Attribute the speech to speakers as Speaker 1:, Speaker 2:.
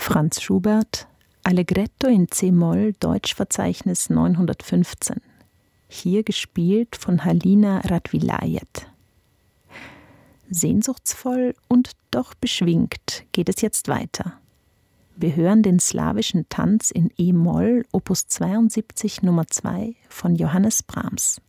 Speaker 1: Franz Schubert, Allegretto in c-Moll, Deutschverzeichnis 915. Hier gespielt von Halina Radvilajet. Sehnsuchtsvoll und doch beschwingt geht es jetzt weiter. Wir hören den slawischen Tanz in e-Moll, Opus 72 Nummer 2 von Johannes Brahms.